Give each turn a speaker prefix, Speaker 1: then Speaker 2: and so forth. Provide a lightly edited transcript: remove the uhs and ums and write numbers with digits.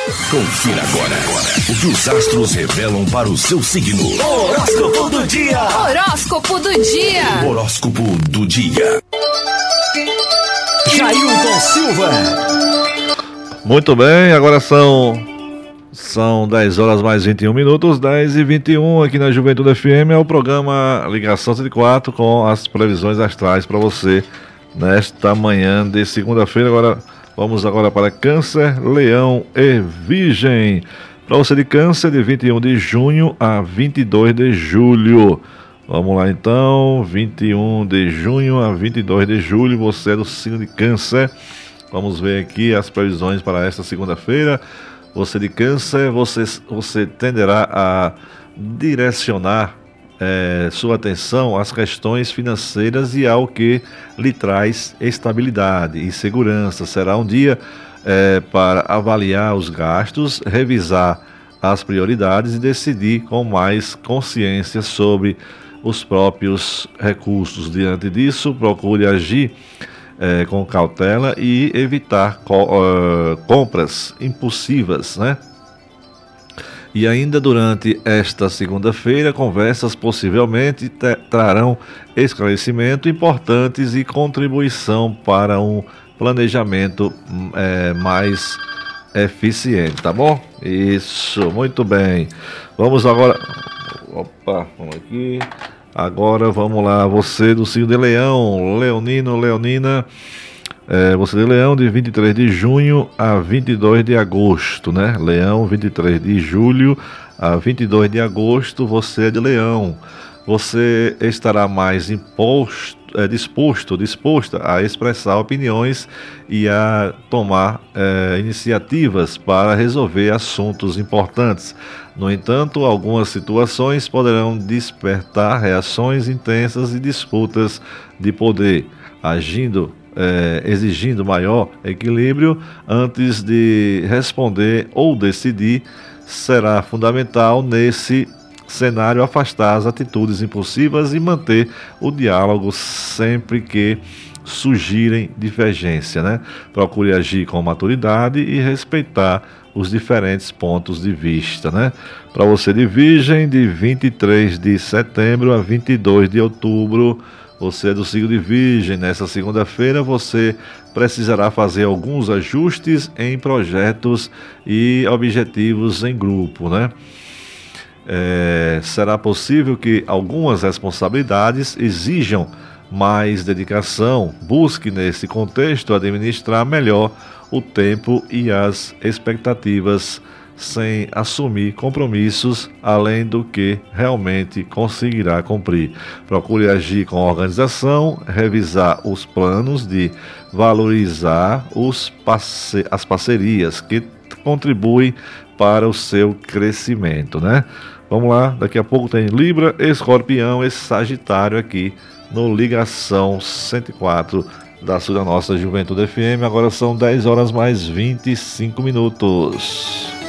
Speaker 1: Confira agora o que os astros revelam para o seu signo. Horóscopo do dia.
Speaker 2: Horóscopo do dia.
Speaker 1: Horóscopo do dia. Jailton Silva.
Speaker 3: Muito bem, agora são 10 horas mais 21 minutos, 10h21 aqui na Juventude FM. É o programa Ligação 104 com as previsões astrais para você nesta manhã de segunda-feira. Vamos agora para Câncer, Leão e Virgem. Para você de Câncer, de 21 de junho a 22 de julho. Vamos lá então, 21 de junho a 22 de julho, você é do signo de Câncer. Vamos ver aqui as previsões para esta segunda-feira. Você de Câncer, você tenderá a direcionar sua atenção às questões financeiras e ao que lhe traz estabilidade e segurança. Será um dia para avaliar os gastos, revisar as prioridades e decidir com mais consciência sobre os próprios recursos. Diante disso, procure agir com cautela e evitar compras impulsivas, né? E ainda durante esta segunda-feira, conversas possivelmente trarão esclarecimento importantes e contribuição para um planejamento mais eficiente, tá bom? Isso, muito bem. Vamos agora... vamos aqui. Agora vamos lá, você do signo de Leão, leonino, leonina... você de Leão, de 23 de junho a 22 de agosto, né? Leão, 23 de julho a 22 de agosto, você é de Leão. Você estará mais disposta a expressar opiniões e a tomar iniciativas para resolver assuntos importantes. No entanto, algumas situações poderão despertar reações intensas e disputas de poder, exigindo maior equilíbrio antes de responder ou decidir. Será fundamental nesse cenário afastar as atitudes impulsivas e manter o diálogo sempre que surgirem divergência, né? Procure agir com maturidade e respeitar os diferentes pontos de vista, né? Para você de Virgem, de 23 de setembro a 22 de outubro, você é do signo de Virgem. Nessa segunda-feira você precisará fazer alguns ajustes em projetos e objetivos em grupo, né? Será possível que algumas responsabilidades exijam mais dedicação. Busque nesse contexto administrar melhor o tempo e as expectativas sem assumir compromissos além do que realmente conseguirá cumprir. Procure agir com organização, revisar os planos de valorizar as parcerias que contribuem para o seu crescimento, né? Vamos lá, daqui a pouco tem Libra, Escorpião e Sagitário aqui no Ligação 104 da nossa Juventude FM. Agora são 10 horas mais 25 minutos.